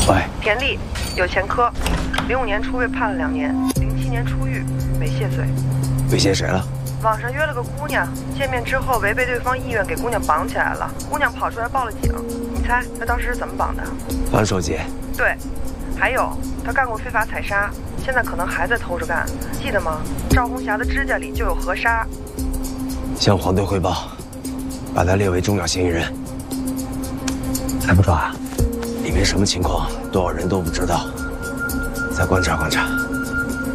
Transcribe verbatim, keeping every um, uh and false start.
喂， 田丽，有前科，零五年出狱判了两年，零七年出狱，猥亵罪。 猥亵谁了？ 网上约了个姑娘，见面之后违背对方意愿给姑娘绑起来了，姑娘跑出来报了警。你猜他当时是怎么绑的？ 翻手机。 对，还有他干过非法采砂，现在可能还在偷着干，记得吗？赵红霞的指甲里就有河沙。 向黄队汇报，把他列为重要嫌疑人。还不抓？里面什么情况？多少人都不知道。再观察观察。